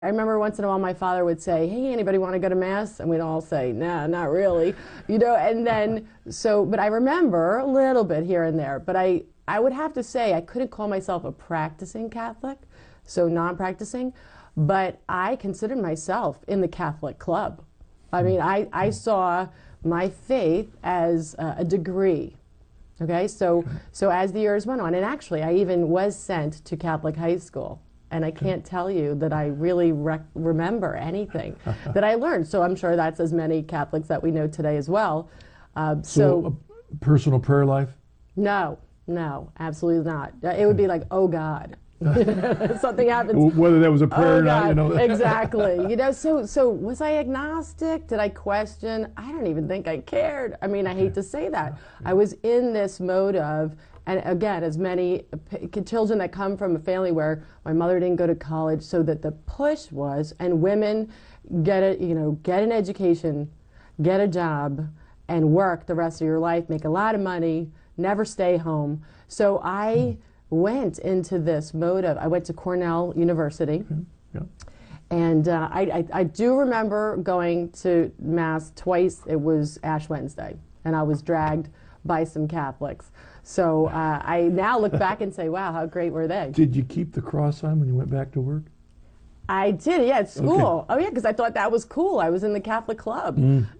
I remember once in a while my father would say, "Hey, anybody want to go to mass?" And we'd all say, "Nah, not really," And then but I remember a little bit here and there. But I would have to say I couldn't call myself a practicing Catholic, so non-practicing, but I considered myself in the Catholic club. I mean, I saw my faith as a degree. Okay, so as the years went on, and actually I even was sent to Catholic high school. And I can't tell you that I really remember anything that I learned. So I'm sure that's as many Catholics that we know today as well. So a personal prayer life? No, absolutely not. It would be like, oh God. Something happens. Whether that was a prayer or not, Exactly. So was I agnostic? Did I question? I don't even think I cared. I mean, I hate to say that. I was in this mode of, and again, as many children that come from a family where my mother didn't go to college, so that the push was, and women get an education, get a job, and work the rest of your life, make a lot of money, never stay home. So I went into this mode of, I went to Cornell University. Yeah. And I do remember going to Mass twice. It was Ash Wednesday, and I was dragged by some Catholics. So I now look back and say, wow, how great were they? Did you keep the cross on when you went back to work? I did, yeah, at school. Okay. Oh yeah, because I thought that was cool. I was in the Catholic club.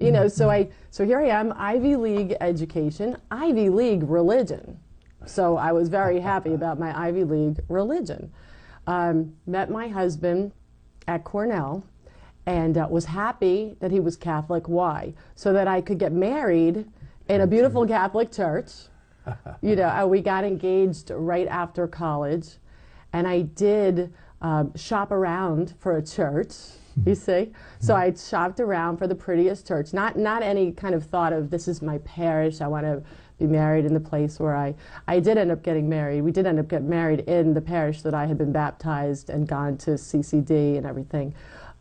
So here I am, Ivy League education, Ivy League religion. So I was very happy about my Ivy League religion. Met my husband at Cornell, and was happy that he was Catholic. Why? So that I could get married in a beautiful Catholic church. We got engaged right after college, and I did shop around for a church, you see. So I shopped around for the prettiest church, not any kind of thought of, this is my parish, I want to be married in the place where I did end up getting married. We did end up getting married in the parish that I had been baptized and gone to CCD and everything.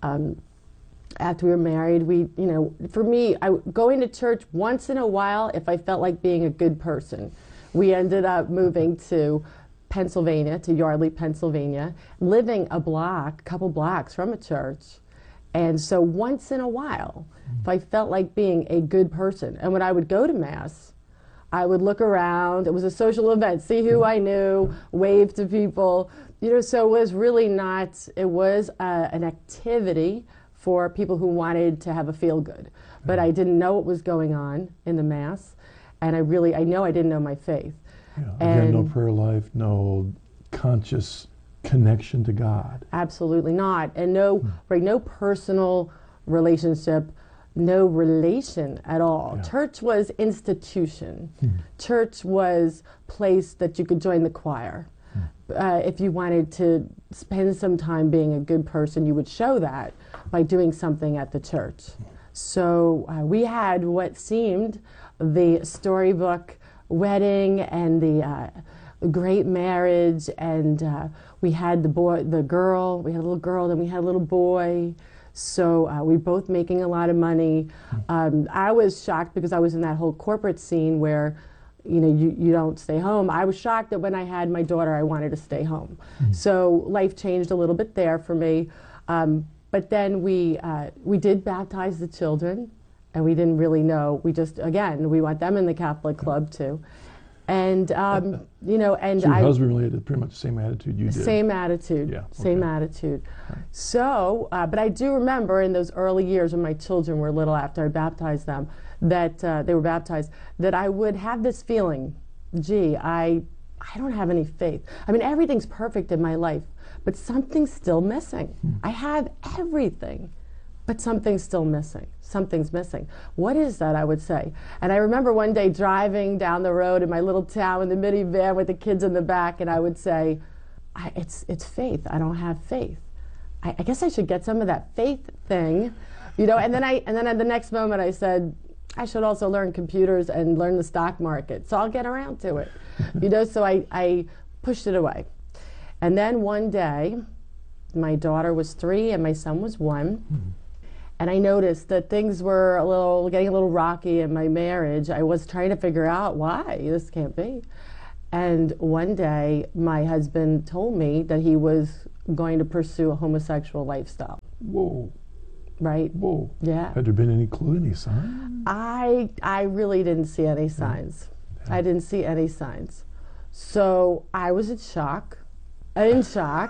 After we were married, for me, going to church once in a while if I felt like being a good person. We ended up moving to Pennsylvania, to Yardley, Pennsylvania, living a couple blocks from a church. And so once in a while, if I felt like being a good person, and when I would go to Mass, I would look around. It was a social event, see who I knew, wave to people. So it was really not, it was an activity for people who wanted to have a feel-good. But I didn't know what was going on in the Mass, and I know I didn't know my faith. Yeah, again, no prayer life, no conscious connection to God. Absolutely not. And no personal relationship, no relation at all. Yeah. Church was institution. Church was place that you could join the choir. If you wanted to spend some time being a good person, you would show that by doing something at the church. So we had what seemed the storybook wedding and the great marriage, and we had the girl, we had a little girl, then we had a little boy. So we were both making a lot of money. I was shocked because I was in that whole corporate scene where you don't stay home. I was shocked that when I had my daughter, I wanted to stay home. So life changed a little bit there for me. But then we did baptize the children, and we didn't really know. We just, again, we want them in the Catholic club too. And, and so your husband really had pretty much the same attitude you did. Same attitude, yeah, same attitude. So, but I do remember in those early years when my children were little after I baptized them, that they were baptized, that I would have this feeling, gee, I don't have any faith. I mean, everything's perfect in my life, but something's still missing. I have everything, but something's still missing. Something's missing. What is that, I would say? And I remember one day driving down the road in my little town in the minivan with the kids in the back, and I would say, it's faith. I don't have faith. I guess I should get some of that faith thing, and then at the next moment I said, I should also learn computers and learn the stock market. So I'll get around to it. So I pushed it away. And then one day, my daughter was 3 and my son was 1. And I noticed that things were getting a little rocky in my marriage. I was trying to figure out why. This can't be. And one day, my husband told me that he was going to pursue a homosexual lifestyle. Whoa. Right? Whoa. Yeah. Had there been any clue, any sign? I really didn't see any signs. Yeah. I didn't see any signs. So I was in shock. And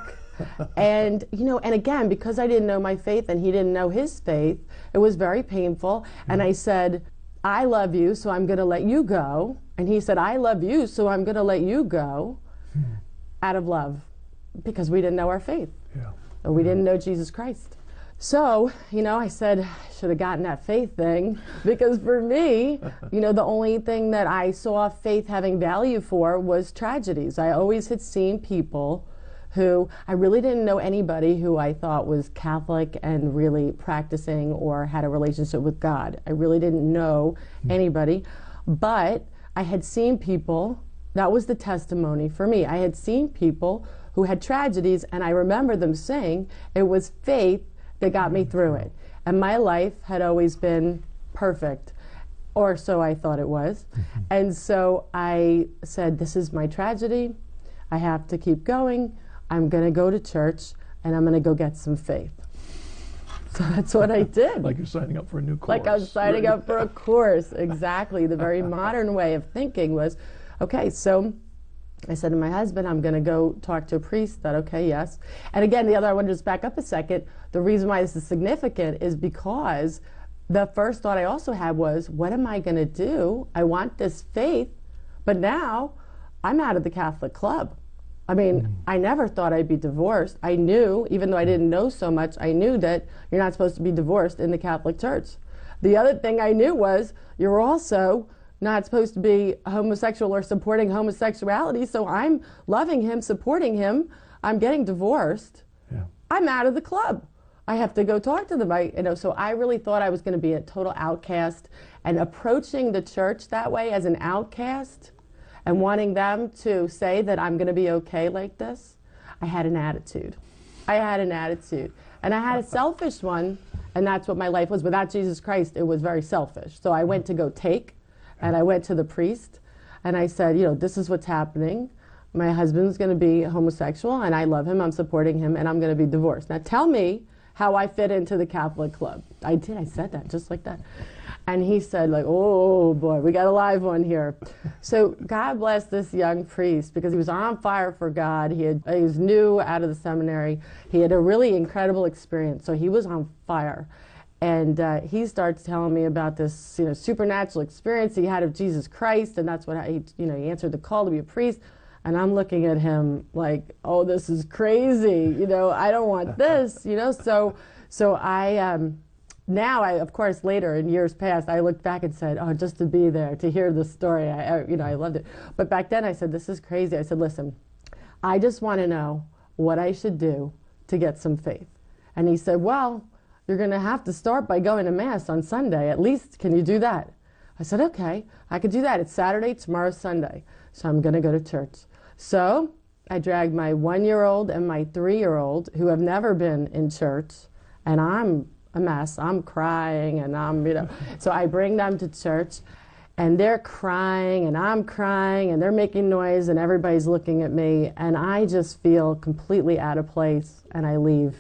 and again, because I didn't know my faith and he didn't know his faith, it was very painful. And I said, I love you, so I'm going to let you go. And he said, I love you, so I'm going to let you go out of love, because we didn't know our faith. Yeah. Or we didn't know Jesus Christ. So, I said, I should have gotten that faith thing, because for me, the only thing that I saw faith having value for was tragedies. I always had seen people who, I really didn't know anybody who I thought was Catholic and really practicing or had a relationship with God. I really didn't know anybody, but I had seen people, that was the testimony for me. I had seen people who had tragedies, and I remember them saying it was faith that got me through it. And my life had always been perfect, or so I thought it was. And so I said, this is my tragedy. I have to keep going. I'm going to go to church, and I'm going to go get some faith. So that's what I did. Like you're signing up for a new course. Like I was signing up for a course, exactly. The very modern way of thinking was, okay, so I said to my husband, I'm going to go talk to a priest. That okay? Yes. And again, I want to just back up a second. The reason why this is significant is because the first thought I also had was, what am I going to do? I want this faith, but now I'm out of the Catholic club. I mean, I never thought I'd be divorced. I knew, even though I didn't know so much, I knew that you're not supposed to be divorced in the Catholic Church. The other thing I knew was you're also not supposed to be homosexual or supporting homosexuality, so I'm loving him, supporting him. I'm getting divorced. Yeah. I'm out of the club. I have to go talk to them. So I really thought I was going to be a total outcast, and approaching the church that way as an outcast and wanting them to say that I'm going to be okay like this, I had an attitude. And I had a selfish one, and that's what my life was. Without Jesus Christ, it was very selfish. So I went to go take, and I went to the priest, and I said, this is what's happening. My husband's going to be homosexual, and I love him, I'm supporting him, and I'm going to be divorced. Now tell me how I fit into the Catholic club. I did, I said that, just like that. And he said, oh boy, we got a live one here. So God bless this young priest, because he was on fire for God. He was new out of the seminary. He had a really incredible experience, so he was on fire. And he starts telling me about this, supernatural experience he had of Jesus Christ, and that's what he answered the call to be a priest. And I'm looking at him like, oh, this is crazy. I don't want this. So I. Now, of course, later in years past, I looked back and said, oh, just to be there, to hear the story, I loved it. But back then I said, this is crazy. I said, listen, I just want to know what I should do to get some faith. And he said, well, you're going to have to start by going to Mass on Sunday. At least, can you do that? I said, okay, I could do that. It's Saturday, tomorrow's Sunday. So I'm going to go to church. So I dragged my 1-year-old and my 3-year-old, who have never been in church, and I'm a mess. I'm crying, and so I bring them to church, and they're crying, and I'm crying, and they're making noise, and everybody's looking at me, and I just feel completely out of place, and I leave.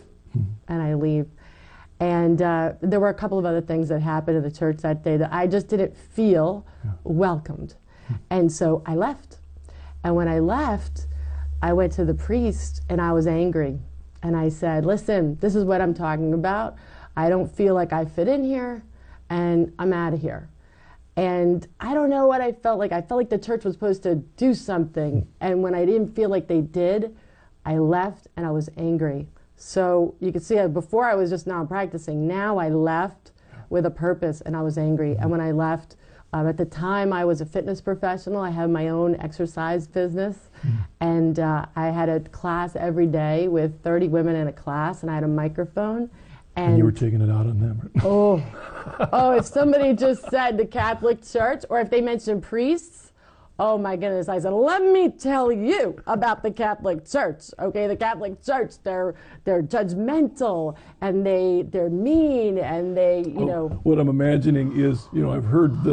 And there were a couple of other things that happened in the church that day that I just didn't feel welcomed. And so I left. And when I left, I went to the priest, and I was angry. And I said, listen, this is what I'm talking about. I don't feel like I fit in here, and I'm out of here. And I don't know what I felt like. I felt like the church was supposed to do something. And when I didn't feel like they did, I left, and I was angry. So you could see before I was just not practicing. Now I left with a purpose, and I was angry. And when I left, at the time I was a fitness professional. I had my own exercise business. And I had a class every day with 30 women in a class, and I had a microphone. And you were taking it out on them. Oh, if somebody just said the Catholic Church, or if they mentioned priests, oh my goodness, I said, let me tell you about the Catholic Church. Okay, the Catholic Church, they're judgmental, and they're mean, and they, What I'm imagining is, I've heard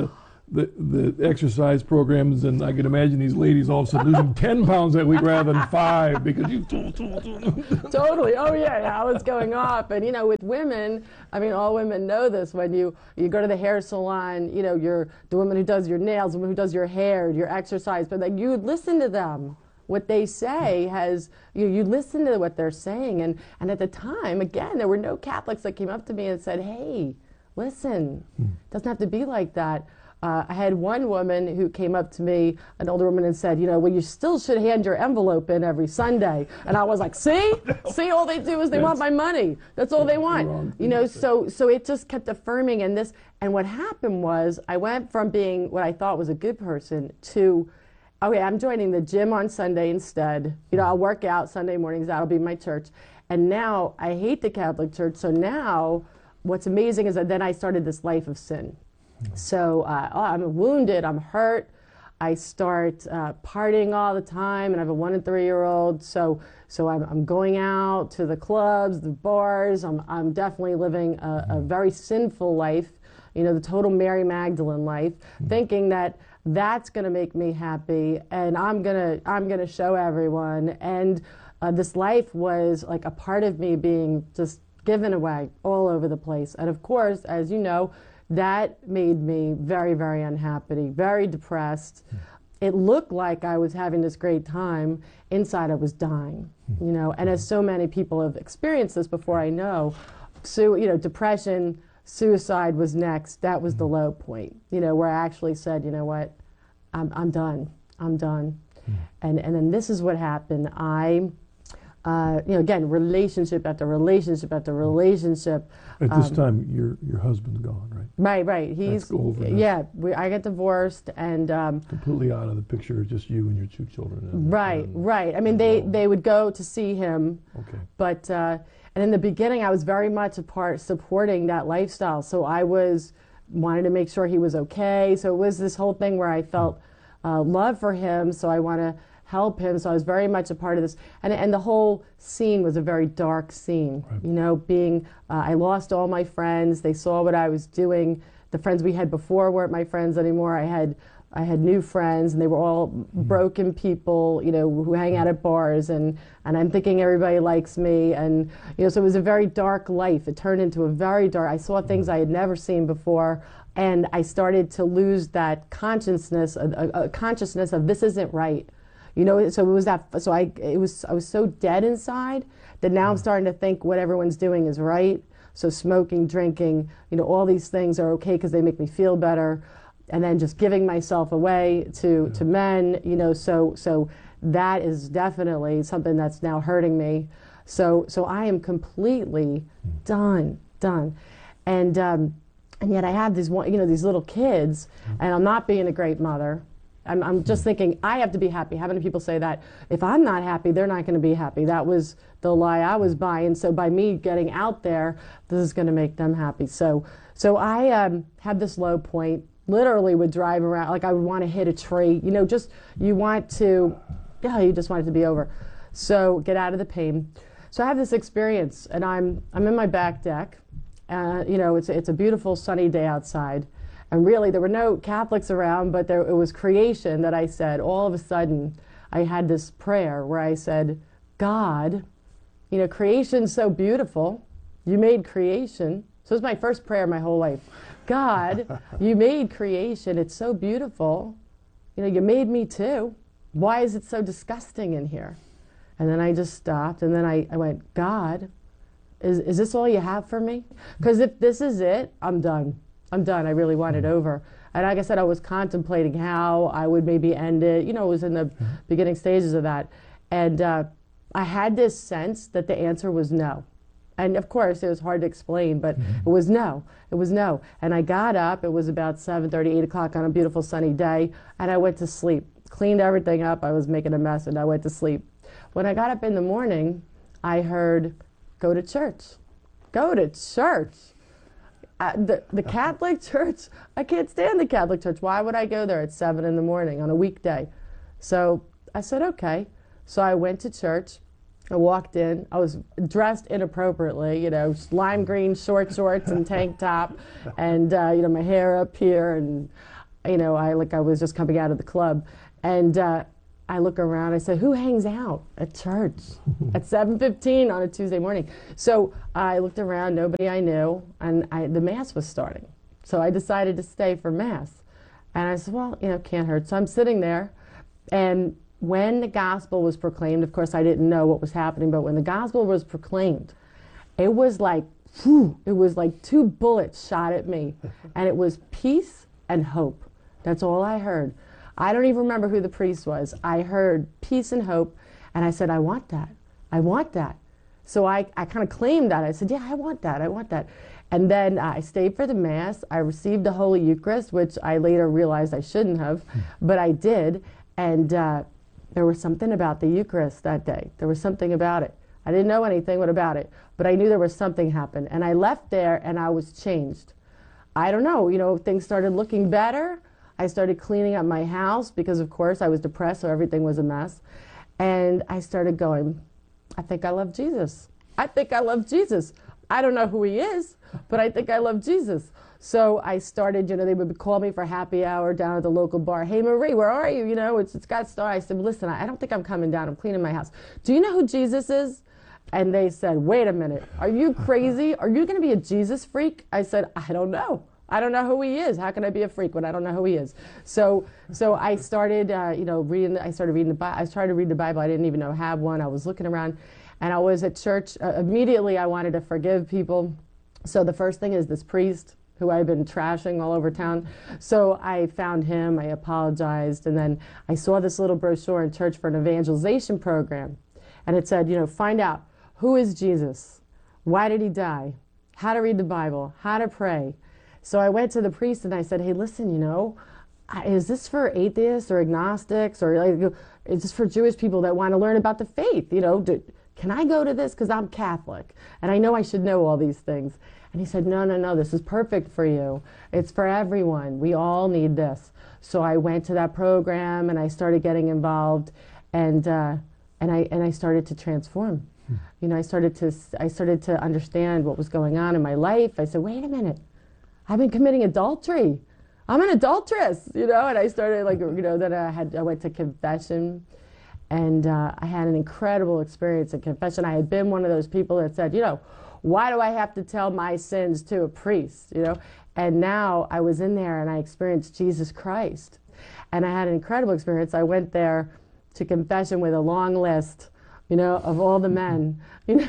the exercise programs, and I can imagine these ladies all of a sudden losing 10 pounds that week rather than 5 because you. Totally. Oh yeah, I was going off, and with women, I mean, all women know this. When you go to the hair salon, you're the woman who does your nails, the woman who does your hair, your exercise, but like you listen to them. What they say has, you listen to what they're saying. And at the time, again, there were no Catholics that came up to me and said, hey, listen, it doesn't have to be like that. I had one woman who came up to me, an older woman, and said, well, you still should hand your envelope in every Sunday. And I was like, see, all they do is they want my money. That's all they want. So it just kept affirming. And what happened was I went from being what I thought was a good person to, okay, I'm joining the gym on Sunday instead. I'll work out Sunday mornings. That'll be my church. And now I hate the Catholic Church. So now what's amazing is that then I started this life of sin. So I'm wounded. I'm hurt. I start partying all the time, and I have a 1- and 3-year-old. So I'm going out to the clubs, the bars. I'm definitely living a very sinful life. The total Mary Magdalene life, thinking that that's going to make me happy, and I'm gonna show everyone. And this life was like a part of me being just given away all over the place. And of course, as you know, that made me very, very unhappy, very depressed. It looked like I was having this great time. Inside, I was dying. And as so many people have experienced this before, I know, depression. Suicide was next. That was the low point, where I actually said, you know what, I'm done. I'm done. And then this is what happened. Again, relationship after relationship after relationship. At this time, your husband's gone, right? Right. He's over. Yeah. I got divorced, and completely out of the picture. Just you and your 2 children. Right. I mean, they would go to see him. Okay. But and in the beginning, I was very much supporting that lifestyle. So I wanted to make sure he was okay. So it was this whole thing where I felt love for him. So I want to help him. So I was very much a part of this. And the whole scene was a very dark scene. Right. I lost all my friends. They saw what I was doing. The friends we had before weren't my friends anymore. I had new friends, and they were all broken people, who hang out at bars, and I'm thinking everybody likes me, and so it was a very dark life. It turned into a very dark. I saw things I had never seen before, and I started to lose that consciousness, a consciousness of this isn't right. So it was that. So I was so dead inside that now I'm starting to think what everyone's doing is right. So smoking, drinking, all these things are okay because they make me feel better. And then just giving myself away to men, so that is definitely something that's now hurting me. So I am completely done. And yet I have these little kids, and I'm not being a great mother. I'm just thinking I have to be happy. How many people say that? If I'm not happy, they're not going to be happy. That was the lie I was buying. So by me getting out there, this is going to make them happy. So I had this low point. Literally would drive around, like I would want to hit a tree. You just want it to be over. So get out of the pain. So I have this experience, and I'm in my back deck. It's a beautiful sunny day outside. And really, there were no Catholics around, but it was creation that I said. All of a sudden, I had this prayer where I said, God, creation's so beautiful. You made creation. So it was my first prayer my whole life. God, you made creation. It's so beautiful. You made me too. Why is it so disgusting in here? And then I just stopped, and then I went, God, is this all you have for me? Because if this is it, I'm done. I'm done. I really want it over. And like I said, I was contemplating how I would maybe end it. It was in the beginning stages of that. And I had this sense that the answer was no. And of course, it was hard to explain, but it was no. It was no. And I got up. It was about 7:30, 8 o'clock on a beautiful sunny day, and I went to sleep. Cleaned everything up. I was making a mess, and I went to sleep. When I got up in the morning, I heard, go to church. Go to church. The Catholic Church, I can't stand the Catholic Church. Why would I go there at 7 in the morning on a weekday? So I said, okay. So I went to church. I walked in. I was dressed inappropriately, lime green short shorts and tank top, and my hair up here, and I was just coming out of the club, and I look around. I said, "Who hangs out at church at 7:15 on a Tuesday morning?" So I looked around. Nobody I knew, and the mass was starting. So I decided to stay for mass, and I said, "Well, can't hurt." So I'm sitting there, and when the gospel was proclaimed, of course I didn't know what was happening, but when the gospel was proclaimed, it was like, whew, it was like 2 bullets shot at me, and it was peace and hope. That's all I heard. I don't even remember who the priest was. I heard peace and hope, and I said, I want that. I want that. So I kind of claimed that. I said, yeah, I want that. I want that. And then I stayed for the Mass. I received the Holy Eucharist, which I later realized I shouldn't have, but I did. And there was something about the Eucharist that day. There was something about it. I didn't know anything about it, but I knew there was something happened. And I left there, and I was changed. I don't know, things started looking better. I started cleaning up my house because, of course, I was depressed, so everything was a mess. And I started going, I think I love Jesus. I think I love Jesus. I don't know who he is, but I think I love Jesus. So I started, they would call me for happy hour down at the local bar. Hey, Marie, where are you? It's got started. I said, listen, I don't think I'm coming down. I'm cleaning my house. Do you know who Jesus is? And they said, wait a minute. Are you crazy? Are you going to be a Jesus freak? I said, I don't know. I don't know who he is. How can I be a freak when I don't know who he is? So I started, reading. I started reading the Bible. I started to read the Bible. I didn't even know I had one. I was looking around, and I was at church. Immediately, I wanted to forgive people. So the first thing is this priest who I've been trashing all over town. So I found him. I apologized, and then I saw this little brochure in church for an evangelization program, and it said, find out who is Jesus, why did he die, how to read the Bible, how to pray. So I went to the priest and I said, hey, listen, is this for atheists or agnostics, or is this for Jewish people that want to learn about the faith? Can I go to this? Because I'm Catholic and I know I should know all these things. And he said, no, this is perfect for you. It's for everyone. We all need this. So I went to that program and I started getting involved, and I started to transform. I started to understand what was going on in my life. I said, wait a minute. I've been committing adultery. I'm an adulteress, and I started then I went to confession, and I had an incredible experience in confession. I had been one of those people that said, why do I have to tell my sins to a priest, And now I was in there and I experienced Jesus Christ, and I had an incredible experience. I went there to confession with a long list, of all the men,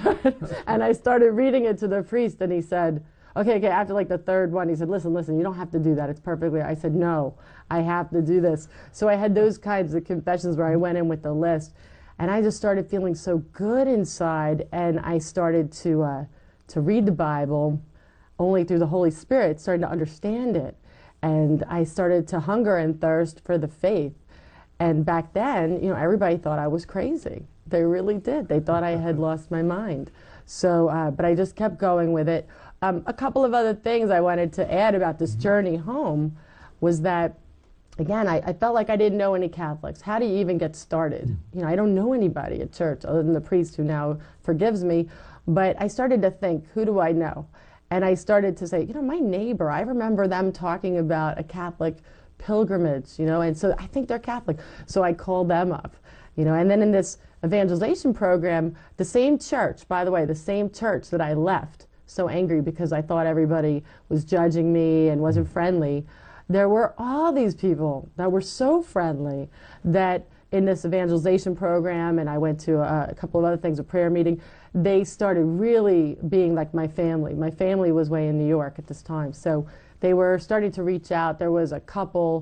and I started reading it to the priest, and he said, okay, after the third one, he said, listen, you don't have to do that. It's perfectly. I said, no, I have to do this. So I had those kinds of confessions where I went in with the list, and I just started feeling so good inside, and I started to read the Bible only through the Holy Spirit, starting to understand it. And I started to hunger and thirst for the faith. And back then, everybody thought I was crazy. They really did. They thought I had lost my mind. So, but I just kept going with it. A couple of other things I wanted to add about this journey home was that, again, I felt like I didn't know any Catholics. How do you even get started? I don't know anybody at church other than the priest who now forgives me. But I started to think, who do I know? And I started to say, my neighbor, I remember them talking about a Catholic pilgrimage, and so I think they're Catholic. So I called them up, and then in this evangelization program, the same church, by the way, the same church that I left so angry because I thought everybody was judging me and wasn't friendly, there were all these people that were so friendly that in this evangelization program, and I went to a couple of other things, a prayer meeting, they started really being like my family. My family was way in New York at this time, so they were starting to reach out. There was a couple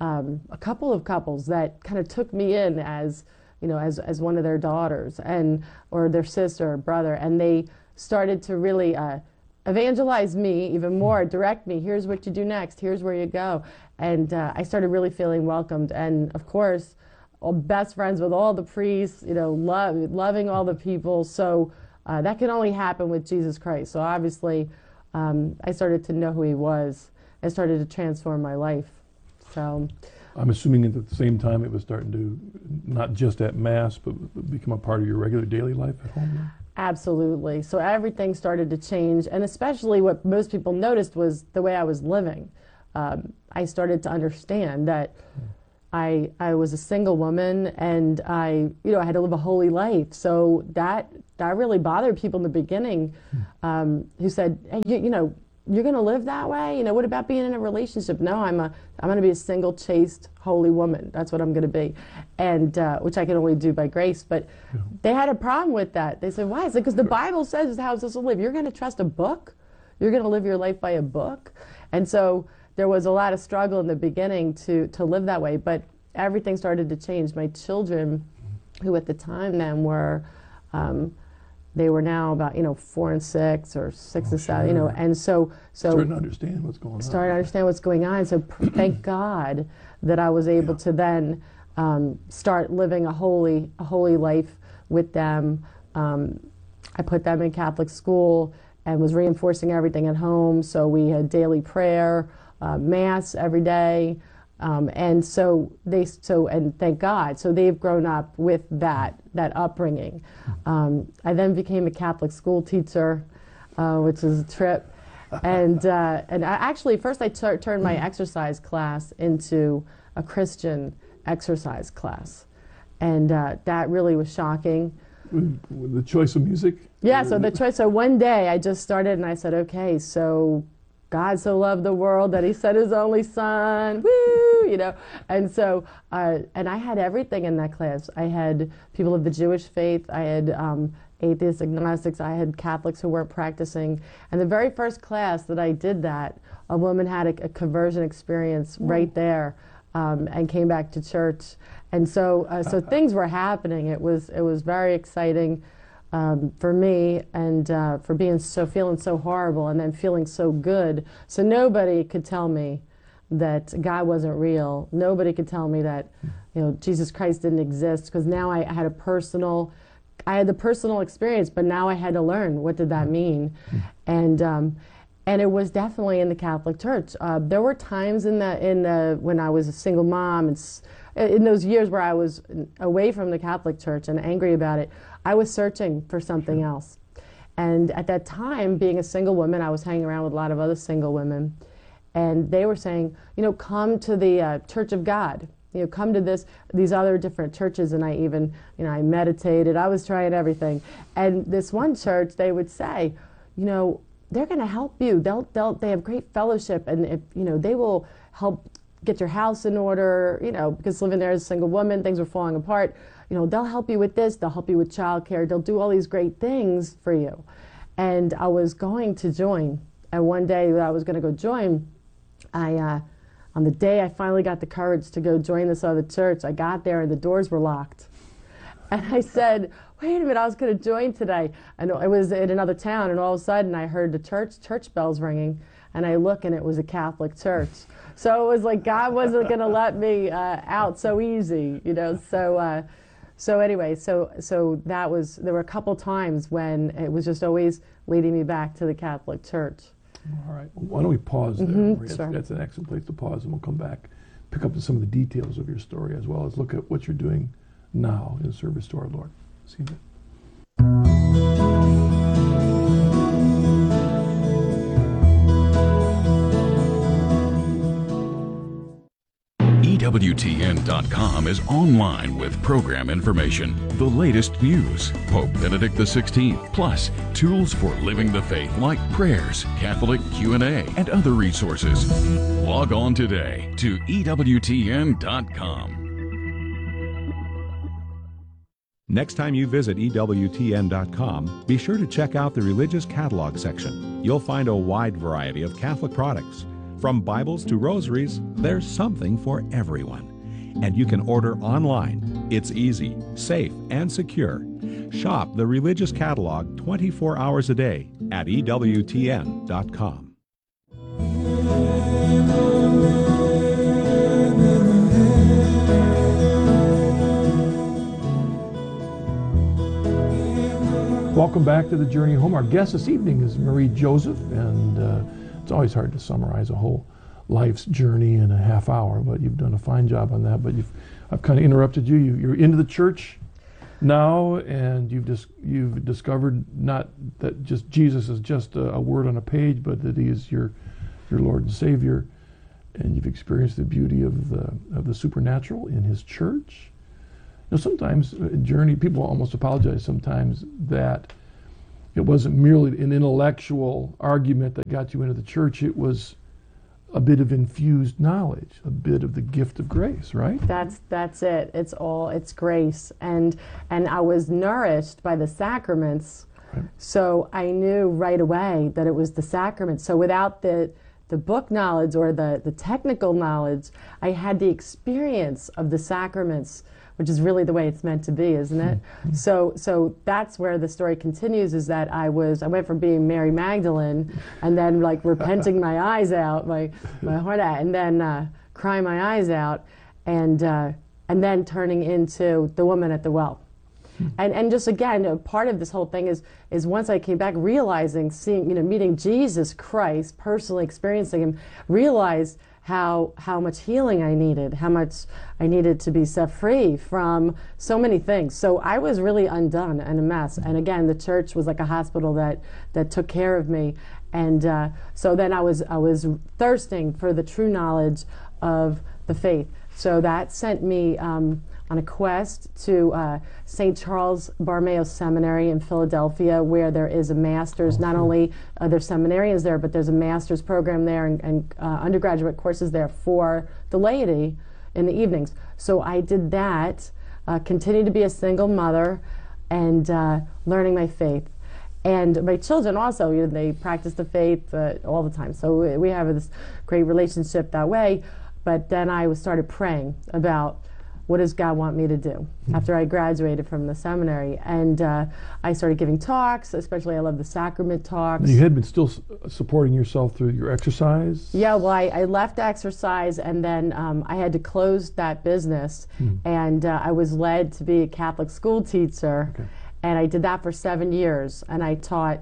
of couples that kind of took me in as, as one of their daughters or their sister or brother, and they started to really evangelize me even more, direct me. Here's what you do next. Here's where you go. And I started really feeling welcomed. And of course, best friends with all the priests, loving all the people. So that can only happen with Jesus Christ. So obviously, I started to know who he was. I started to transform my life. So I'm assuming at the same time it was starting to, not just at Mass, but become a part of your regular daily life at home now? Absolutely. So everything started to change, and especially what most people noticed was the way I was living. I started to understand that I was a single woman, and I had to live a holy life. So that really bothered people in the beginning, who said, "Hey, you're going to live that way? What about being in a relationship?" No, I'm going to be a single, chaste, holy woman. That's what I'm going to be, and which I can only do by grace. But they had a problem with that. They said, "Why?" I said, "Because the Bible says how it's supposed to live. You're going to trust a book? You're going to live your life by a book?" And so there was a lot of struggle in the beginning to live that way, but everything started to change. My children, who at the time then were, they were now about 4 and 6 or 6 and 7, and so starting to understand what's going on. Starting to understand what's going on. So thank God that I was able to then start living a holy life with them. I put them in Catholic school and was reinforcing everything at home. So we had daily prayer, Mass every day, and and thank God. So they've grown up with that upbringing. I then became a Catholic school teacher, which is a trip, and first I turned my exercise class into a Christian exercise class, and that really was shocking. With the choice of music? Yeah, so one day I just started and I said, okay, so God so loved the world that he sent his only son, woo, And so, and I had everything in that class. I had people of the Jewish faith, I had atheists, agnostics, I had Catholics who weren't practicing. And the very first class that I did that, a woman had a conversion experience right there, and came back to church. And so things were happening. It was very exciting. For me, and for feeling so horrible and then feeling so good. So nobody could tell me that God wasn't real. Nobody could tell me that Jesus Christ didn't exist, because now I had the personal experience, but now I had to learn what did that mean, and it was definitely in the Catholic Church. There were times when I was a single mom and in those years where I was away from the Catholic Church and angry about it, I was searching for something else. And at that time, being a single woman, I was hanging around with a lot of other single women, and they were saying, come to the Church of God. Come to these other different churches. And I even, I meditated. I was trying everything. And this one church, they would say, they're going to help you. They have great fellowship, and if they will help get your house in order. Because living there as a single woman, things were falling apart. They'll help you with this. They'll help you with childcare. They'll do all these great things for you. And I was going to join. And one day that I was going to go join, on the day I finally got the courage to go join this other church, I got there and the doors were locked. And I said, wait a minute, I was going to join today. And it was in another town, and all of a sudden I heard the church bells ringing, and I look and it was a Catholic church. So it was like God wasn't going to let me out so easy, So anyway, so there were a couple times when it was just always leading me back to the Catholic Church. All right. Well, why don't we pause there, Maria? Sure. That's an excellent place to pause, and we'll come back, pick up some of the details of your story, as well as look at what you're doing now in service to our Lord. See you then. EWTN.com is online with program information, the latest news, Pope Benedict XVI, plus tools for living the faith like prayers, Catholic Q&A, and other resources. Log on today to EWTN.com. Next time you visit EWTN.com, be sure to check out the Religious Catalog section. You'll find a wide variety of Catholic products. From Bibles to rosaries, there's something for everyone. And you can order online. It's easy, safe, and secure. Shop the Religious Catalog 24 hours a day at EWTN.com. Welcome back to the Journey Home. Our guest this evening is Marie Joseph, and it's always hard to summarize a whole life's journey in a half hour, but you've done a fine job on that. But I've kind of interrupted you. You're into the church now, and you've discovered not that just Jesus is just a word on a page, but that he is your Lord and Savior. and you've experienced the beauty of the supernatural in His church. You know, sometimes Journey, people almost apologize sometimes that it wasn't merely an intellectual argument that got you into the church. It was a bit of infused knowledge, a bit of the gift of grace, right? That's it. It's grace, and I was nourished by the sacraments, right. So I knew right away that it was the sacraments. So without the book knowledge or the technical knowledge, I had the experience of the sacraments, which is really the way it's meant to be, isn't it? Mm-hmm. So that's where the story continues, is that I went from being Mary Magdalene and then like repenting my eyes out, my heart out, and then crying my eyes out, and then turning into the woman at the well. And just again, part of this whole thing is once I came back, realizing, meeting Jesus Christ, personally experiencing Him, realized how much healing I needed, how much I needed to be set free from so many things. So I was really undone and a mess. And again, the church was like a hospital that took care of me. And so then I was thirsting for the true knowledge of the faith. So that sent me on a quest to St. Charles Borromeo Seminary in Philadelphia, where there is a master's. Not only are there seminarians there, but there's a master's program there and undergraduate courses there for the laity in the evenings. So I did that, continued to be a single mother, and learning my faith. And my children also, they practice the faith all the time. So we have this great relationship that way. But then I started praying about, what does God want me to do after I graduated from the seminary? And I started giving talks, especially I love the sacrament talks. You had been still supporting yourself through your exercise? Yeah, well, I left exercise, and then I had to close that business, and I was led to be a Catholic school teacher, and I did that for 7 years, and I taught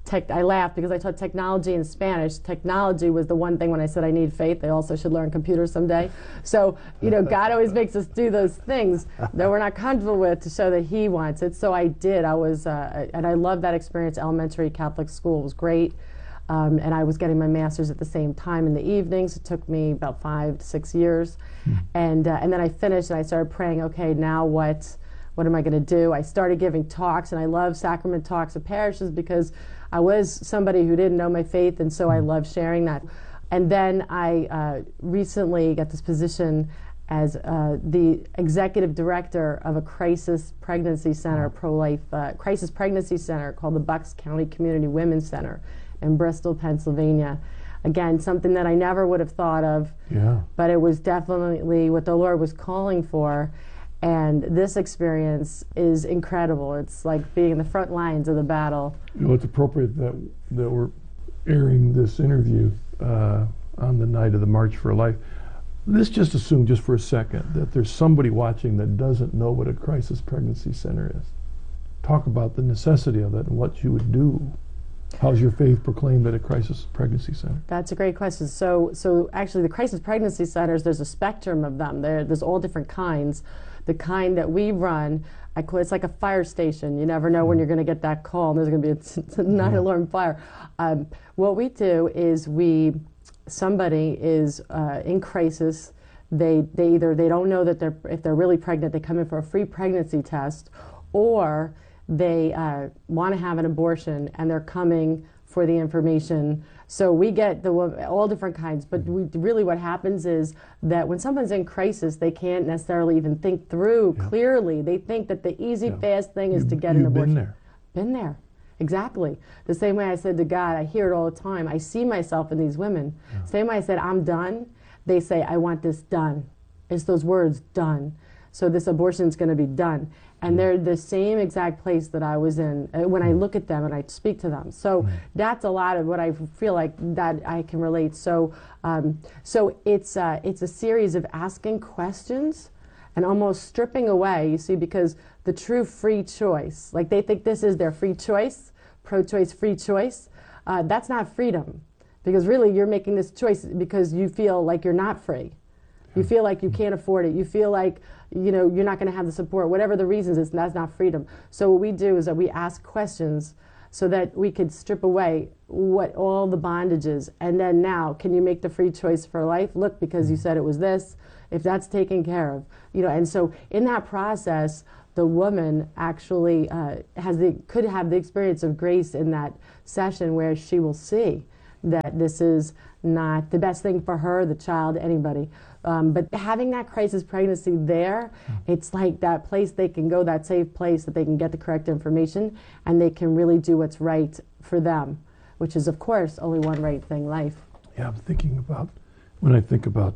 I laughed because I taught technology in Spanish. Technology was the one thing when I said I need faith. I also should learn computers someday. So, God always makes us do those things that we're not comfortable with to show that He wants it. So I did. I was, and I loved that experience. Elementary Catholic school was great. And I was getting my master's at the same time in the evenings. It took me about 5 to 6 years. And then I finished and I started praying, okay, now what am I going to do? I started giving talks, and I love sacrament talks at parishes because I was somebody who didn't know my faith, and so I love sharing that. And then I recently got this position as the executive director of a crisis pregnancy center, pro-life crisis pregnancy center called the Bucks County Community Women's Center in Bristol, Pennsylvania. Again, something that I never would have thought of, but it was definitely what the Lord was calling for. And this experience is incredible. It's like being in the front lines of the battle. It's appropriate that we're airing this interview on the night of the March for Life. Let's just assume, just for a second, that there's somebody watching that doesn't know what a crisis pregnancy center is. Talk about the necessity of that and what you would do. How's your faith proclaimed at a crisis pregnancy center? That's a great question. So actually, the crisis pregnancy centers, there's a spectrum of them. There's all different kinds. The kind that we run, it's like a fire station. You never know when you're going to get that call, and there's going to be a 9-alarm fire. What we do is somebody is in crisis. They don't know that if they're really pregnant, they come in for a free pregnancy test, or they want to have an abortion and they're coming for the information. So we get all different kinds, but really what happens is that when someone's in crisis, they can't necessarily even think through clearly. They think that the easy, fast thing is to get an abortion. Been there. Exactly. The same way I said to God, I hear it all the time. I see myself in these women. Same way I said, I'm done. They say, I want this done. It's those words, done. So this abortion is going to be done. And they're the same exact place that I was in when I look at them and I speak to them. So that's a lot of what I feel like that I can relate. So it's a series of asking questions and almost stripping away, you see, because the true free choice, like they think this is their free choice, pro-choice, free choice. That's not freedom, because really you're making this choice because you feel like you're not free. You feel like you can't afford it. You feel like, you're not going to have the support. Whatever the reasons is, that's not freedom. So what we do is that we ask questions so that we could strip away what all the bondages, and then now, can you make the free choice for life? Look, because you said it was this, if that's taken care of, and so in that process, the woman actually could have the experience of grace in that session where she will see that this is not the best thing for her, the child, anybody. But having that crisis pregnancy there, it's like that place they can go, that safe place that they can get the correct information and they can really do what's right for them, which is, of course, only one right thing, life. Yeah, I'm thinking about, when I think about,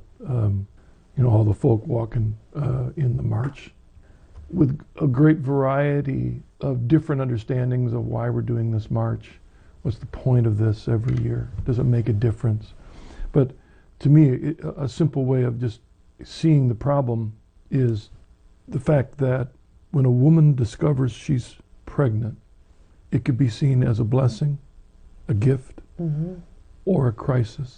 all the folk walking in the march, with a great variety of different understandings of why we're doing this march. What's the point of this every year? Does it make a difference? But to me, a simple way of just seeing the problem is the fact that when a woman discovers she's pregnant, it could be seen as a blessing, a gift, or a crisis.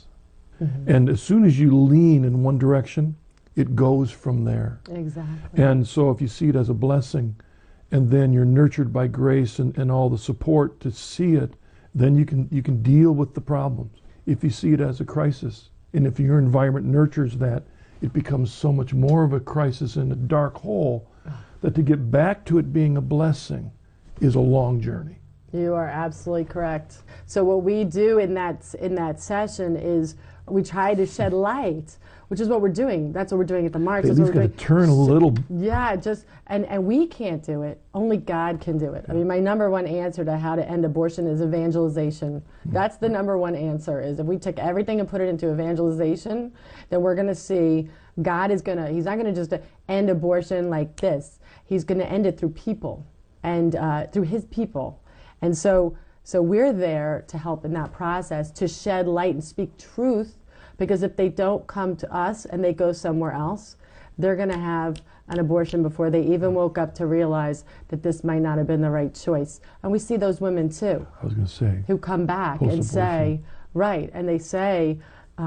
And as soon as you lean in one direction, it goes from there. Exactly. And so if you see it as a blessing, and then you're nurtured by grace and all the support to see it, then you can deal with the problems. If you see it as a crisis, and if your environment nurtures that, it becomes so much more of a crisis and a dark hole that to get back to it being a blessing is a long journey. You are absolutely correct. So what we do in that session is we try to shed light, which is what we're doing. That's what we're doing at the march. At least got to turn a little. Yeah, and we can't do it. Only God can do it. I mean, my number one answer to how to end abortion is evangelization. That's the number one answer, is if we take everything and put it into evangelization, then we're going to see God is going to, he's not going to just end abortion like this. He's going to end it through people and through his people. And so we're there to help in that process, to shed light and speak truth, because if they don't come to us and they go somewhere else, they're going to have an abortion before they even woke up to realize that this might not have been the right choice. And we see those women too. I was going to say. Who come back and say, right, and they say,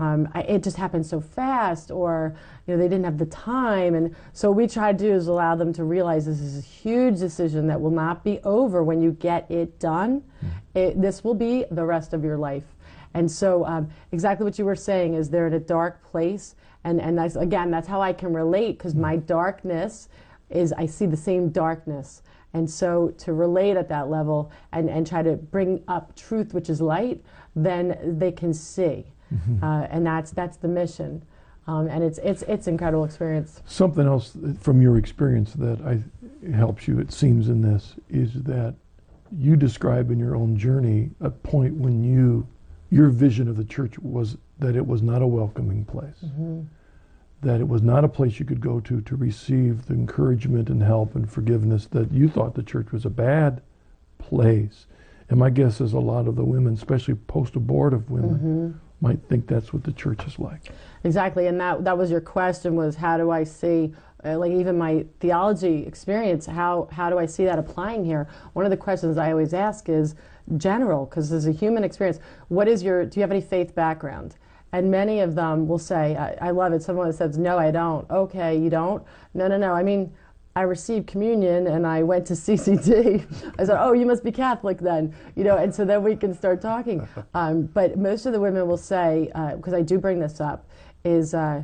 it just happened so fast, or they didn't have the time. And so what we try to do is allow them to realize this is a huge decision that will not be over when you get it done. This will be the rest of your life. And so exactly what you were saying is they're in a dark place, and that's how I can relate, because my darkness is I see the same darkness. And so to relate at that level and try to bring up truth, which is light, then they can see. And that's the mission. And it's incredible experience. Something else from your experience that helps you, it seems, in this is that you describe in your own journey a point when your vision of the church was that it was not a welcoming place, that it was not a place you could go to receive the encouragement and help and forgiveness, that you thought the church was a bad place. And my guess is a lot of the women, especially post-abortive women, might think that's what the church is like. Exactly, and that was your question, was how do I see, like even my theology experience, how do I see that applying here? One of the questions I always ask is general, because there's a human experience. Do you have any faith background? And many of them will say, I love it, someone that says, no, I don't. Okay, you don't? No. I mean, I received communion and I went to CCD. I said, oh, you must be Catholic then, and so then we can start talking. But most of the women will say, because I do bring this up, is, well,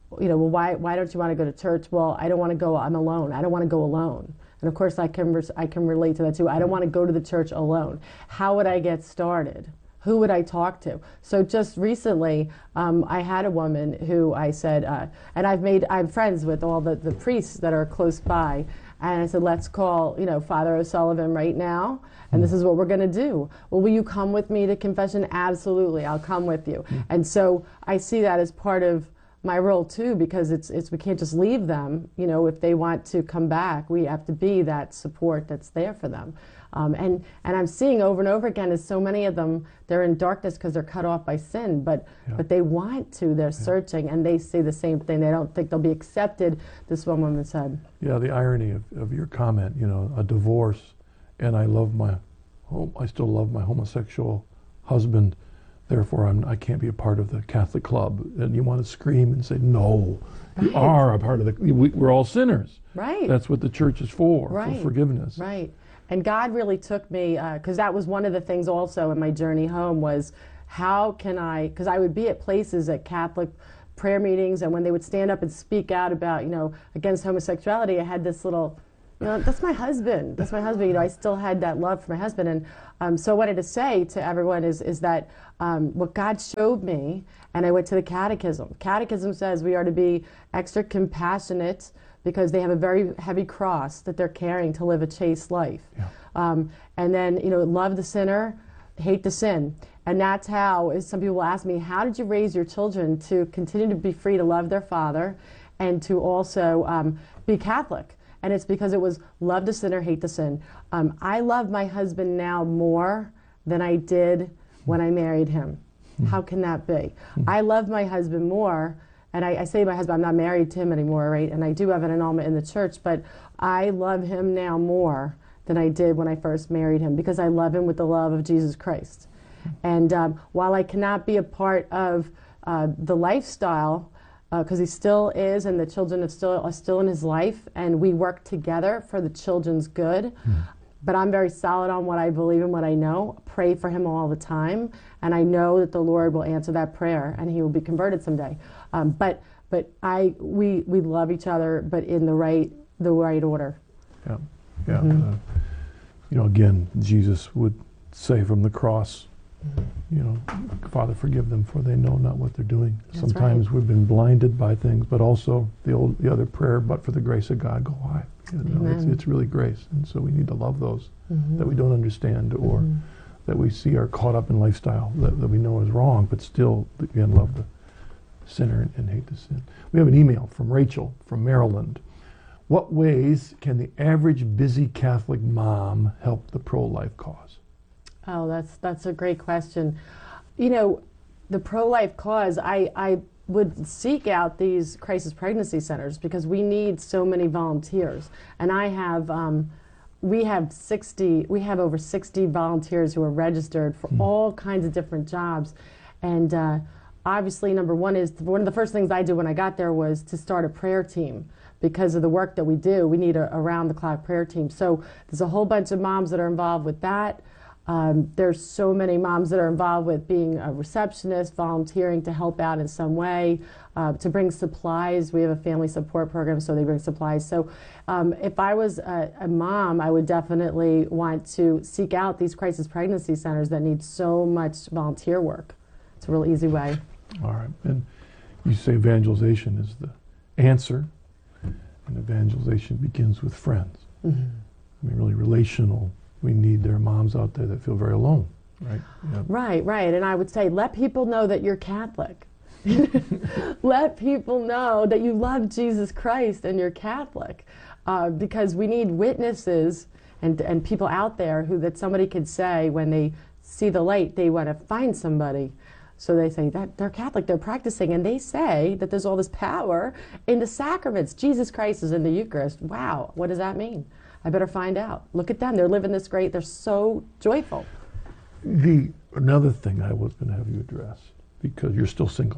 why don't you want to go to church? Well, I don't want to go, I'm alone. I don't want to go alone. And of course I can relate to that too. I don't want to go to the church alone. How would I get started? Who would I talk to? So just recently, I had a woman who I said, and I'm friends with all the priests that are close by, and I said, let's call, Father O'Sullivan right now, and this is what we're going to do. Well, will you come with me to confession? Absolutely, I'll come with you. And so I see that as part of my role too, because it's we can't just leave them. If they want to come back, we have to be that support that's there for them. And I'm seeing over and over again is so many of them, they're in darkness because they're cut off by sin, but they want to, they're searching, and they see the same thing. They don't think they'll be accepted, this one woman said. Yeah, the irony of your comment, a divorce, and I still love my homosexual husband, therefore I can't be a part of the Catholic club. And you want to scream and say, no, you are a part of we're all sinners. Right. That's what the church is for forgiveness. Right. And God really took me, because that was one of the things also in my journey home was how can I, because I would be at places at Catholic prayer meetings, and when they would stand up and speak out about, against homosexuality, I had this little, that's my husband. That's my husband. I still had that love for my husband. And so I wanted to say to everyone is that what God showed me, and I went to the catechism. Catechism says we are to be extra compassionate because they have a very heavy cross that they're carrying to live a chaste life. Yeah. And then, love the sinner, hate the sin. And that's how, some people ask me, how did you raise your children to continue to be free to love their father and to also be Catholic? And it's because it was love the sinner, hate the sin. I love my husband now more than I did when I married him. How can that be? I love my husband more, and I say to my husband, I'm not married to him anymore, right? And I do have an annulment in the church, but I love him now more than I did when I first married him because I love him with the love of Jesus Christ. And while I cannot be a part of the lifestyle, because he still is, and the children are still in his life, and we work together for the children's good. But I'm very solid on what I believe and what I know. Pray for him all the time, and I know that the Lord will answer that prayer, and he will be converted someday. But we love each other, but in the right order. Yeah, yeah. Again, Jesus would say from the cross, Father, forgive them, for they know not what they're doing. That's Sometimes right. we've been blinded by things, but also the other prayer, but for the grace of God, go I. It's really grace, and so we need to love those that we don't understand or that we see are caught up in lifestyle that we know is wrong, but still, again, love the sinner and hate the sin. We have an email from Rachel from Maryland. What ways can the average busy Catholic mom help the pro-life cause? Oh, that's a great question. The pro-life cause, I would seek out these crisis pregnancy centers because we need so many volunteers. And we have over 60 volunteers who are registered for all kinds of different jobs. And obviously, number one is, one of the first things I did when I got there was to start a prayer team. Because of the work that we do, we need a around-the-clock prayer team. So there's a whole bunch of moms that are involved with that. There's so many moms that are involved with being a receptionist, volunteering to help out in some way, to bring supplies. We have a family support program, so they bring supplies. So if I was a mom, I would definitely want to seek out these crisis pregnancy centers that need so much volunteer work. It's a real easy way. All right. And you say evangelization is the answer, and evangelization begins with friends. Really relational. We need, there are moms out there that feel very alone, right? Yep. Right. And I would say, let people know that you're Catholic. Let people know that you love Jesus Christ and you're Catholic. Because we need witnesses and people out there that somebody could say when they see the light, they want to find somebody. So they say that they're Catholic, they're practicing, and they say that there's all this power in the sacraments. Jesus Christ is in the Eucharist. Wow, what does that mean? I better find out. Look at them. They're living this great. They're so joyful. Another thing I was going to have you address, because you're still single,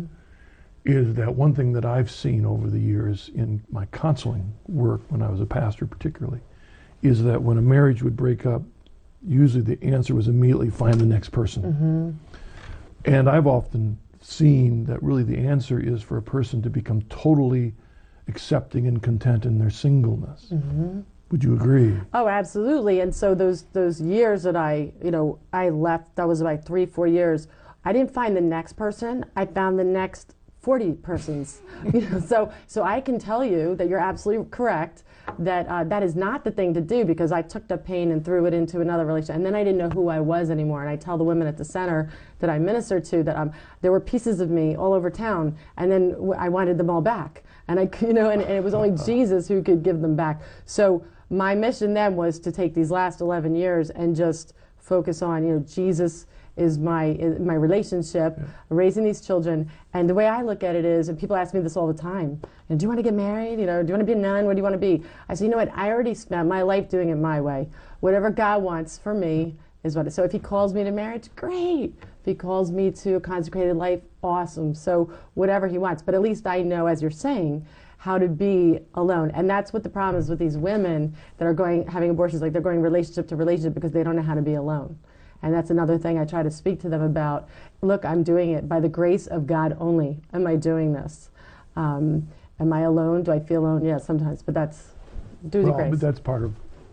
is that one thing that I've seen over the years in my counseling work, when I was a pastor particularly, is that when a marriage would break up, usually the answer was immediately find the next person. And I've often seen that really the answer is for a person to become totally accepting and content in their singleness. Would you agree? Oh, absolutely. And so those years that I left, that was about 3-4 years, I didn't find the next person. I found the next 40 persons. So I can tell you that you're absolutely correct that that is not the thing to do, because I took the pain and threw it into another relationship, and then I didn't know who I was anymore. And I tell the women at the center that I minister to that there were pieces of me all over town, and then I wanted them all back, and and it was only Jesus who could give them back. So my mission then was to take these last 11 years and just focus on Jesus is my relationship, raising these children. And the way I look at it is, and people ask me this all the time, do you want to get married? Do you want to be a nun? What do you want to be? I say, I already spent my life doing it my way. Whatever God wants for me is what. So if he calls me to marriage, great. If he calls me to a consecrated life, awesome. So whatever he wants. But at least I know, as you're saying, how to be alone. And that's what the problem is with these women that are having abortions, like they're going relationship to relationship because they don't know how to be alone. And that's another thing I try to speak to them about. Look, I'm doing it by the grace of God only. Am I doing this? Am I alone? Do I feel alone? Yeah, sometimes, but that's due to grace. But that's part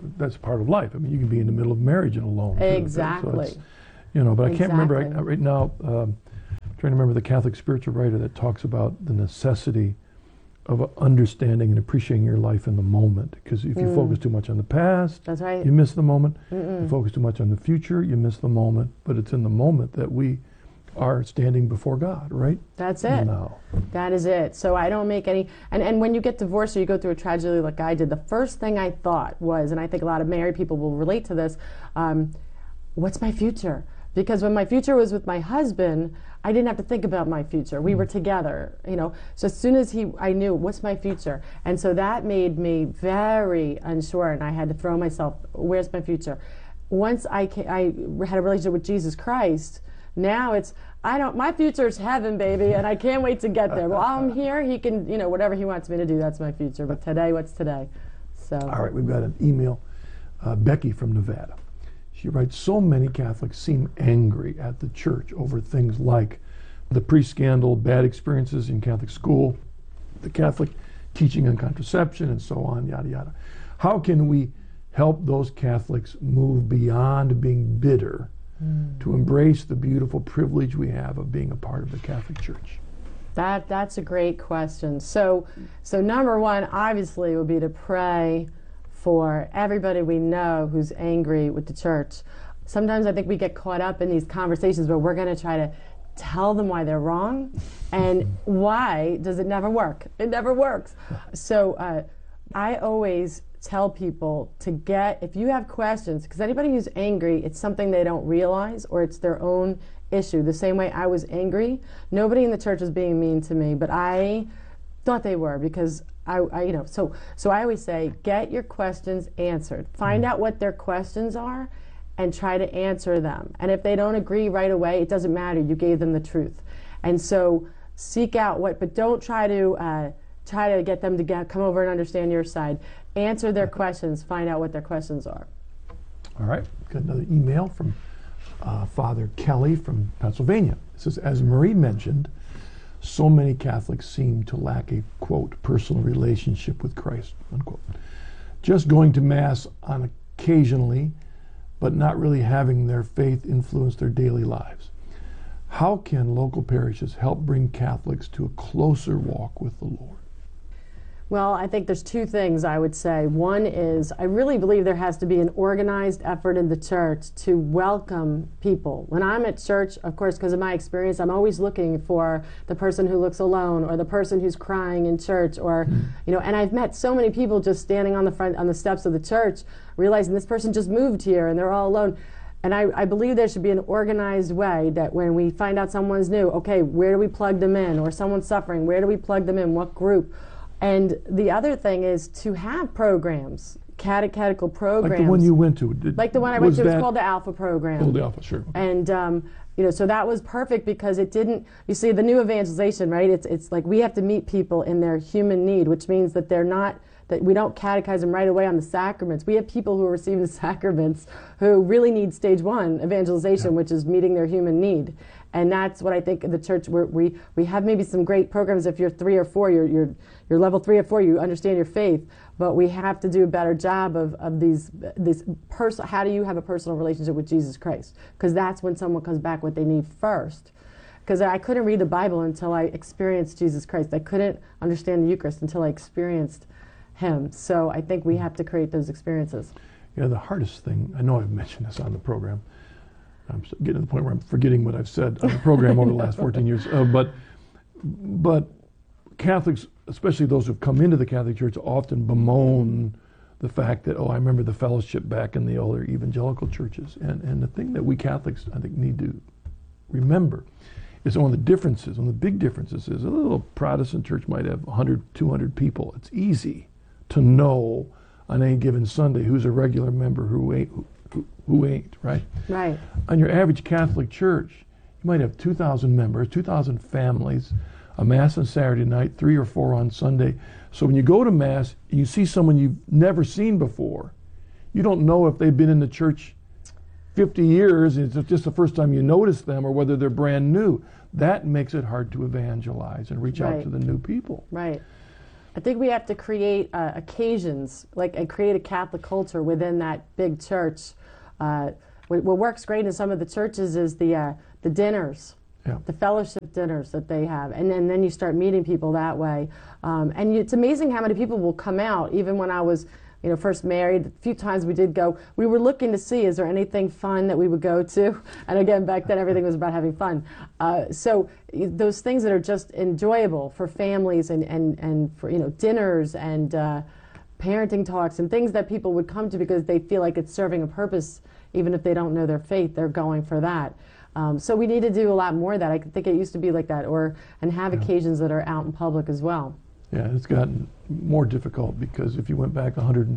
of life. I mean, you can be in the middle of marriage and alone. Exactly. So but I can't remember right now. Trying to remember the Catholic spiritual writer that talks about the necessity of understanding and appreciating your life in the moment. Because if you focus too much on the past, that's right, you miss the moment. You focus too much on the future, you miss the moment. But it's in the moment that we are standing before God, right? That's it. Now. That is it. So I don't make any, and when you get divorced or you go through a tragedy like I did, the first thing I thought was, and I think a lot of married people will relate to this, what's my future? Because when my future was with my husband, I didn't have to think about my future. We were together, So as soon as I knew, what's my future? And so that made me very unsure, and I had to throw myself, where's my future? Once I had a relationship with Jesus Christ, now it's, my future is heaven, baby, and I can't wait to get there. While I'm here, he can, whatever he wants me to do, that's my future. But today, what's today? So. All right, we've got an email. Becky from Nevada. She writes, so many Catholics seem angry at the church over things like the pre-scandal bad experiences in Catholic school, the Catholic teaching on contraception, and so on, yada, yada. How can we help those Catholics move beyond being bitter to embrace the beautiful privilege we have of being a part of the Catholic Church? That's a great question. So number one, obviously, would be to pray for everybody we know who's angry with the church. Sometimes I think we get caught up in these conversations where we're going to try to tell them why they're wrong, and why does it never work? It never works. So I always tell people to if you have questions, because anybody who's angry, it's something they don't realize, or it's their own issue. The same way I was angry, nobody in the church was being mean to me, but I thought they were, because so I always say, get your questions answered. Find out what their questions are and try to answer them. And if they don't agree right away, it doesn't matter. You gave them the truth. And so seek out but don't try to get them to come over and understand your side. Answer their questions. Find out what their questions are. All right. Got another email from Father Kelly from Pennsylvania. It says, as Marie mentioned, so many Catholics seem to lack a, quote, personal relationship with Christ, unquote. Just going to Mass on occasionally, but not really having their faith influence their daily lives. How can local parishes help bring Catholics to a closer walk with the Lord? Well, I think there's two things I would say. One is, I really believe there has to be an organized effort in the church to welcome people. When I'm at church, of course, because of my experience, I'm always looking for the person who looks alone, or the person who's crying in church, or, and I've met so many people just standing on the steps of the church, realizing this person just moved here and they're all alone. And I believe there should be an organized way that when we find out someone's new, okay, where do we plug them in? Or someone's suffering, where do we plug them in? What group? And the other thing is to have programs, catechetical programs. Like the one you went to. Like the one I went to, it's called the Alpha program. Oh, the Alpha, sure. Okay. And, so that was perfect because it didn't, you see, the new evangelization, right? It's like we have to meet people in their human need, which means that that we don't catechize them right away on the sacraments. We have people who are receiving the sacraments who really need stage one evangelization, which is meeting their human need. And that's what I think the church, we have maybe some great programs. If you're 3 or 4, you're level 3 or 4, you understand your faith. But we have to do a better job of how do you have a personal relationship with Jesus Christ? Because that's when someone comes back what they need first. Because I couldn't read the Bible until I experienced Jesus Christ. I couldn't understand the Eucharist until I experienced Him. So I think we have to create those experiences. Yeah, the hardest thing, I know I've mentioned this on the program, I'm getting to the point where I'm forgetting what I've said on the program over the last 14 years. But Catholics, especially those who've come into the Catholic Church, often bemoan the fact that, I remember the fellowship back in the older evangelical churches. And the thing that we Catholics, I think, need to remember is one of the big differences is a little Protestant church might have 100, 200 people. It's easy to know on any given Sunday who's a regular member, who ain't, right? Right. On your average Catholic church, you might have 2,000 members, 2,000 families, a Mass on Saturday night, 3 or 4 on Sunday. So when you go to Mass, you see someone you've never seen before. You don't know if they've been in the church 50 years, and it's just the first time you notice them, or whether they're brand new. That makes it hard to evangelize and reach out to the new people. Right. I think we have to create occasions, create a Catholic culture within that big church. What works great in some of the churches is the dinners, the fellowship dinners that they have, and then you start meeting people that way. And it's amazing how many people will come out. Even when I was first married, a few times we did go. We were looking to see, is there anything fun that we would go to? And again, back then everything was about having fun. So those things that are just enjoyable for families and for dinners and parenting talks and things that people would come to because they feel like it's serving a purpose, even if they don't know their faith, they're going for that. So we need to do a lot more of that. I think it used to be like that, and have occasions that are out in public as well. Yeah, it's gotten more difficult because if you went back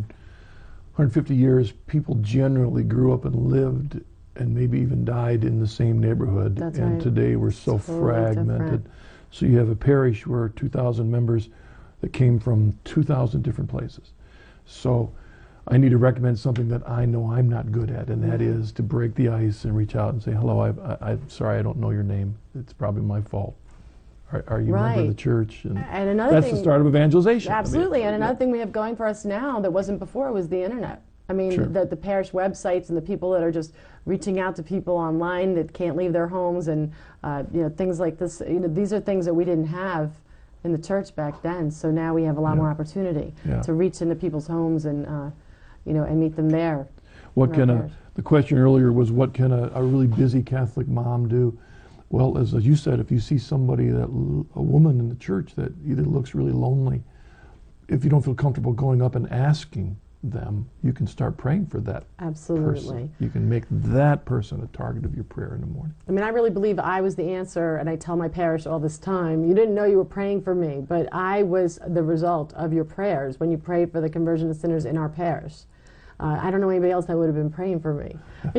150 years, people generally grew up and lived and maybe even died in the same neighborhood. That's and right. Today we're so Totally fragmented. different. So you have a parish where 2,000 members that came from 2,000 different places. So I need to recommend something that I know I'm not good at, and that is to break the ice and reach out and say, hello, I'm sorry I don't know your name. It's probably my fault. Are you a member of the church? And another that's thing, the start of evangelization. Absolutely. And another thing we have going for us now that wasn't before was the internet. I mean, the parish websites and the people that are just reaching out to people online that can't leave their homes and things like this. These are things that we didn't have in the church back then. So now we have a lot more opportunity to reach into people's homes and and meet them there. What can the question earlier was, what can a really busy Catholic mom do? Well, as you said, if you see somebody, a woman in the church that either looks really lonely, if you don't feel comfortable going up and asking them, you can start praying for that person. You can make that person a target of your prayer in the morning. I mean, I really believe I was the answer, and I tell my parish all this time, you didn't know you were praying for me, but I was the result of your prayers when you prayed for the conversion of sinners in our parish. I don't know anybody else that would have been praying for me.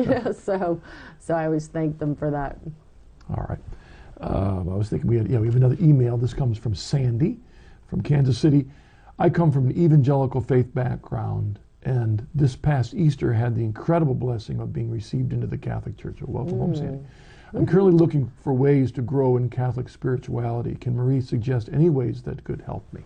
So I always thank them for that. All right. I was thinking we have another email. This comes from Sandy from Kansas City. I come from an evangelical faith background, and this past Easter had the incredible blessing of being received into the Catholic Church. Welcome home, Sandy. I'm currently looking for ways to grow in Catholic spirituality. Can Marie suggest any ways that could help me?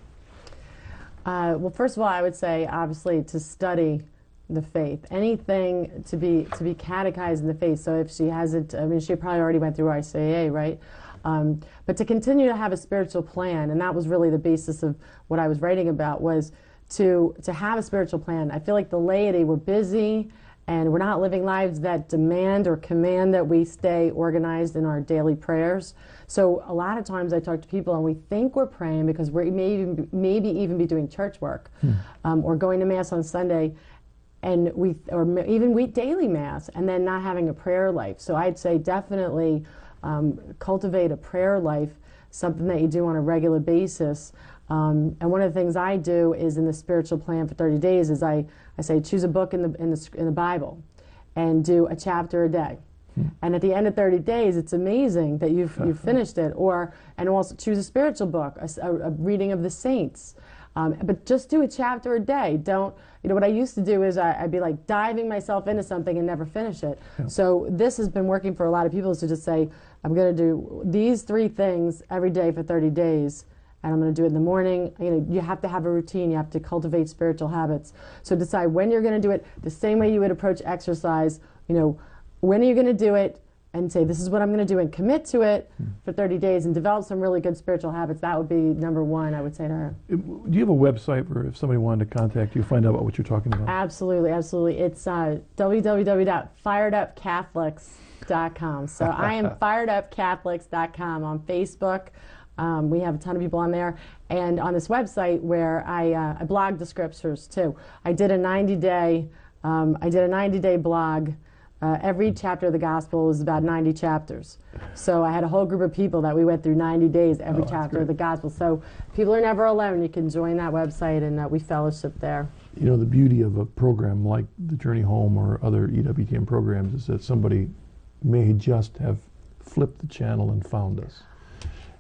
Well, first of all, I would say, obviously, to study the faith, anything to be catechized in the faith. So if she hasn't, I mean, she probably already went through RCIA, right? But to continue to have a spiritual plan, and that was really the basis of what I was writing about, was to have a spiritual plan. I feel like the laity, we're busy and we're not living lives that demand or command that we stay organized in our daily prayers. So a lot of times I talk to people and we think we're praying because we maybe even be doing church work or going to Mass on Sunday, and even daily Mass, and then not having a prayer life. So I'd say definitely cultivate a prayer life, something that you do on a regular basis. And one of the things I do is in the spiritual plan for 30 days is I say choose a book in the Bible and do a chapter a day. And at the end of 30 days, it's amazing that you've finished it. And also choose a spiritual book, a reading of the saints. But just do a chapter a day. What I used to do is I'd be like diving myself into something and never finish it. Yeah. So this has been working for a lot of people, is to just say, I'm going to do these 3 things every day for 30 days. And I'm going to do it in the morning. You have to have a routine. You have to cultivate spiritual habits. So decide when you're going to do it, the same way you would approach exercise. When are you going to do it? And say, this is what I'm going to do, and commit to it for 30 days and develop some really good spiritual habits. That would be number 1, I would say to her. Do you have a website where if somebody wanted to contact you, find out about what you're talking about? Absolutely, absolutely. It's www.firedupcatholics.com. So I am firedupcatholics.com on Facebook. We have a ton of people on there. And on this website where I blog the scriptures too. I did a 90-day blog. Every chapter of the gospel is about 90 chapters. So I had a whole group of people that we went through 90 days, every chapter of the gospel. So people are never alone. You can join that website, and we fellowship there. The beauty of a program like the Journey Home or other EWTN programs is that somebody may just have flipped the channel and found us.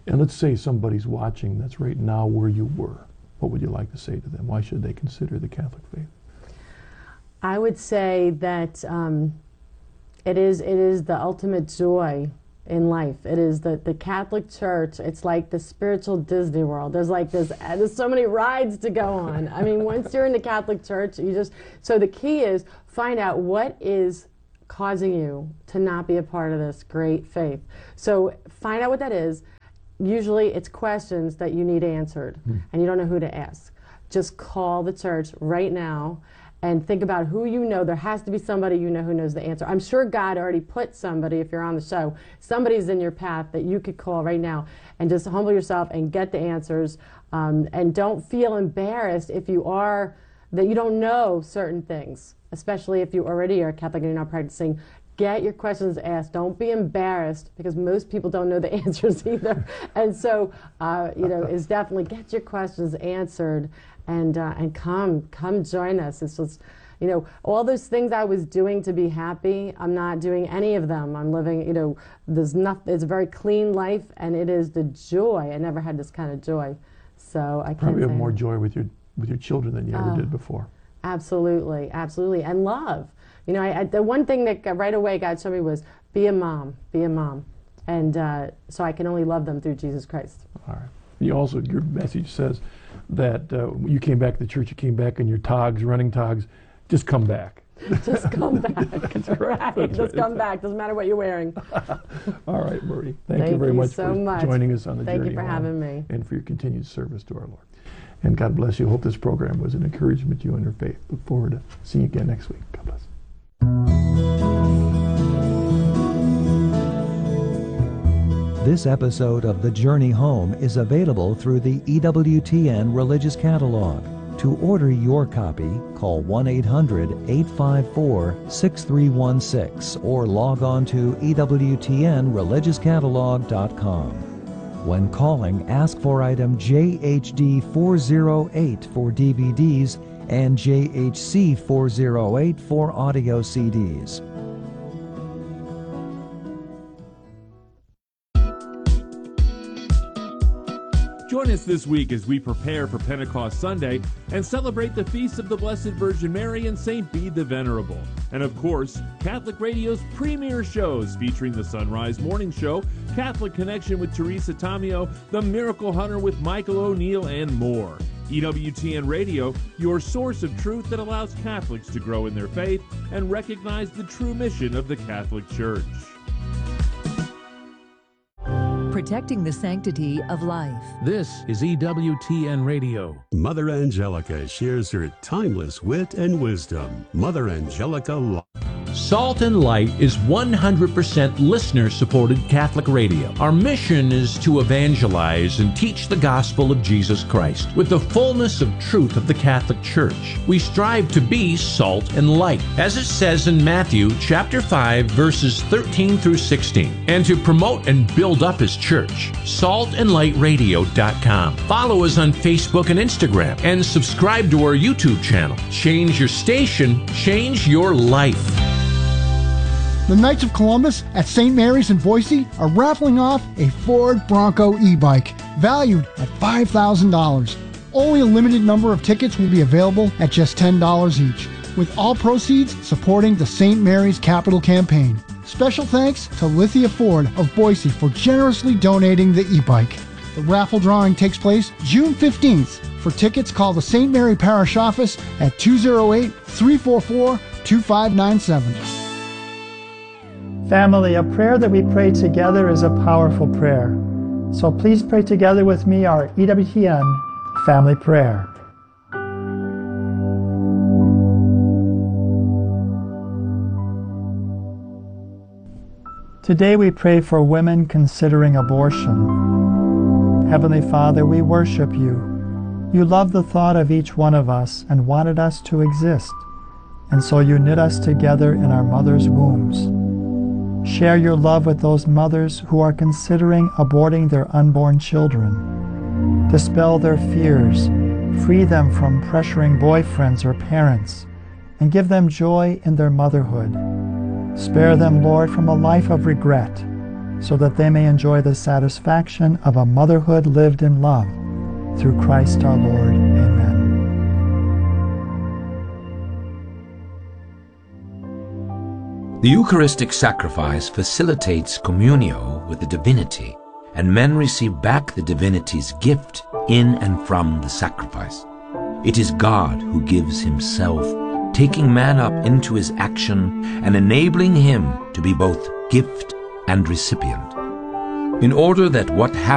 And let's say somebody's watching that's right now where you were. What would you like to say to them? Why should they consider the Catholic faith? I would say that it is the ultimate joy in life. It is the Catholic Church. It's like the spiritual Disney World. There's so many rides to go on. I mean, once you're in the Catholic Church, so the key is find out what is causing you to not be a part of this great faith. So find out what that is. Usually it's questions that you need answered and you don't know who to ask. Just call the church right now and think about who you know. There has to be somebody you know who knows the answer. I'm sure God already put somebody, if you're on the show, somebody's in your path that you could call right now and just humble yourself and get the answers. And don't feel embarrassed if you don't know certain things, especially if you already are Catholic and you're not practicing. Get your questions asked. Don't be embarrassed, because most people don't know the answers either. And so, is definitely get your questions answered and come join us. It's just, all those things I was doing to be happy, I'm not doing any of them. I'm living, there's nothing. It's a very clean life, and it is the joy. I never had this kind of joy, so I can't probably have say more it. joy with your children than you ever did before. Absolutely, absolutely, and love. The one thing that right away God showed me was be a mom, and so I can only love them through Jesus Christ. All right. Your message says that you came back to the church, you came back in your togs, running togs, just come back. Just come back. That's right. Just come back. Doesn't matter what you're wearing. All right, Marie. Thank you very much for joining us on the journey. Thank you for having me. And for your continued service to our Lord. And God bless you. Hope this program was an encouragement to you in your faith. Look forward to seeing you again next week. God bless. This episode of The Journey Home is available through the EWTN Religious Catalog. To order your copy, call 1-800-854-6316 or log on to EWTNReligiousCatalog.com. When calling, ask for item JHD 408 for DVDs and JHC 408 for audio CDs. Join us this week as we prepare for Pentecost Sunday and celebrate the feasts of the Blessed Virgin Mary and St. Bede the Venerable. And of course, Catholic Radio's premier shows featuring the Sunrise Morning Show, Catholic Connection with Teresa Tomeo, The Miracle Hunter with Michael O'Neill, and more. EWTN Radio, your source of truth that allows Catholics to grow in their faith and recognize the true mission of the Catholic Church. Protecting the sanctity of life. This is EWTN Radio. Mother Angelica shares her timeless wit and wisdom. Mother Angelica Live. Salt and Light is 100% listener-supported Catholic radio. Our mission is to evangelize and teach the gospel of Jesus Christ with the fullness of truth of the Catholic Church. We strive to be salt and light, as it says in Matthew chapter 5, verses 13 through 16. And to promote and build up His church, saltandlightradio.com. Follow us on Facebook and Instagram, and subscribe to our YouTube channel. Change your station, change your life. The Knights of Columbus at St. Mary's in Boise are raffling off a Ford Bronco e-bike valued at $5,000. Only a limited number of tickets will be available at just $10 each, with all proceeds supporting the St. Mary's Capital Campaign. Special thanks to Lithia Ford of Boise for generously donating the e-bike. The raffle drawing takes place June 15th. For tickets, call the St. Mary Parish Office at 208-344-2597. Family, a prayer that we pray together is a powerful prayer. So please pray together with me our EWTN family prayer. Today we pray for women considering abortion. Heavenly Father, we worship you. You love the thought of each one of us and wanted us to exist. And so you knit us together in our mother's wombs. Share your love with those mothers who are considering aborting their unborn children. Dispel their fears, free them from pressuring boyfriends or parents, and give them joy in their motherhood. Spare them, Lord, from a life of regret. so that they may enjoy the satisfaction of a motherhood lived in love. Through Christ our Lord. Amen. The Eucharistic sacrifice facilitates communio with the divinity, and men receive back the divinity's gift in and from the sacrifice. It is God who gives himself, taking man up into his action and enabling him to be both gift and recipient. In order that what happens